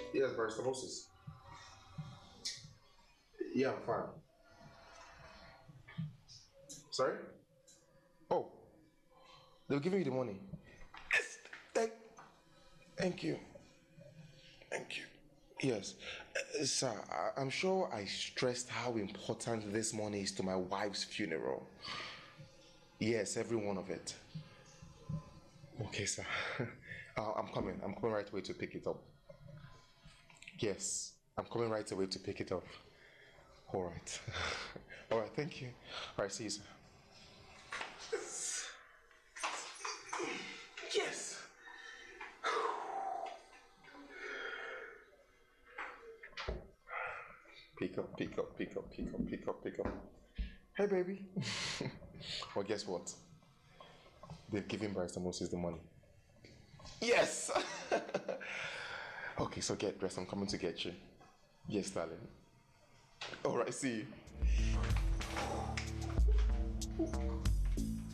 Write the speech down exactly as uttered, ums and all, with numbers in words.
Yes, Barrister Moses. Yeah, I'm fine. Sorry? Oh, they'll give you the money. Yes, thank, thank you. Thank you. Yes, uh, sir, I, I'm sure I stressed how important this money is to my wife's funeral. Yes, every one of it. Okay, sir. uh, I'm coming. I'm coming right away to pick it up. Yes, I'm coming right away to pick it up. All right. All right, thank you. All right, see you, sir. Yes. Pick up, pick up, pick up, pick up, pick up, pick up. Hey, baby. Well, guess what? They've given Barrister Moses the money. Yes! Okay, so get dressed. I'm coming to get you. Yes, darling. All right, see you.